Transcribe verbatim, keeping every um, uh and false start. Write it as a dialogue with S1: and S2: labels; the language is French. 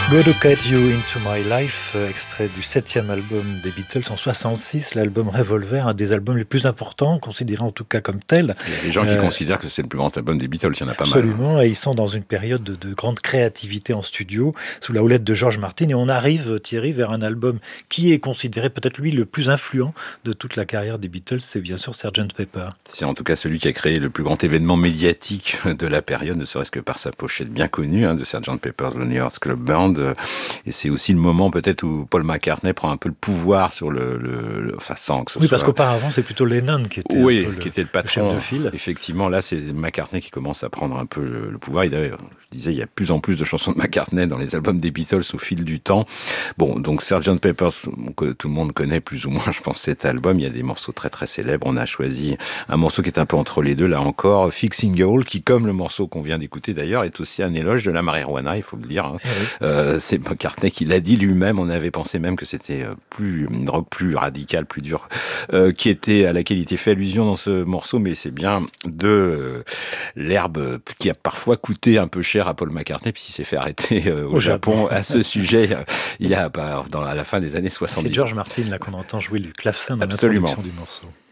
S1: Go to Get You Into My Life, extrait du septième album des Beatles en soixante-six, l'album Revolver, un des albums les plus importants, considéré en tout cas comme tel.
S2: Il y a des gens qui euh, considèrent que c'est le plus grand album des Beatles, il y en a pas
S1: absolument, mal. Absolument,
S2: hein.
S1: Et ils sont dans une période de, de grande créativité en studio, sous la houlette de George Martin, et on arrive, Thierry, vers un album qui est considéré peut-être lui le plus influent de toute la carrière des Beatles, c'est bien sûr sergent Pepper.
S2: C'est en tout cas celui qui a créé le plus grand événement médiatique de la période, ne serait-ce que par sa pochette bien connue hein, de sergent Pepper's Lonely Hearts Club Band. Et c'est aussi le moment peut-être où Paul McCartney prend un peu le pouvoir sur le... le, le enfin, sans que ce
S1: oui,
S2: soit...
S1: parce qu'auparavant, c'est plutôt Lennon qui était,
S2: oui,
S1: un peu
S2: qui
S1: le,
S2: était le patron.
S1: Le chef de file.
S2: Effectivement, là, c'est McCartney qui commence à prendre un peu le, le pouvoir. Il avait, je disais, il y a de plus en plus de chansons de McCartney dans les albums des Beatles au fil du temps. Bon, donc sergent Pepper's, que tout le monde connaît plus ou moins, je pense, cet album. Il y a des morceaux très très célèbres. On a choisi un morceau qui est un peu entre les deux, là encore, Fixing Your Hole, qui, comme le morceau qu'on vient d'écouter d'ailleurs, est aussi un éloge de la marijuana, il faut le dire. Hein.
S1: Eh oui.
S2: euh, c'est McCartney qui l'a dit lui-même. On avait pensé même que c'était plus une drogue plus radicale, plus dure, euh, qui était à laquelle il était fait allusion dans ce morceau, mais c'est bien de euh, l'herbe qui a parfois coûté un peu cher à Paul McCartney, puisqu'il s'est fait arrêter euh, au, au Japon, Japon à ce sujet euh, il y a bah, dans, à la fin des années soixante-dix.
S1: C'est George Martin là qu'on entend jouer du clavecin dans
S2: Absolument.
S1: l'introduction du morceau.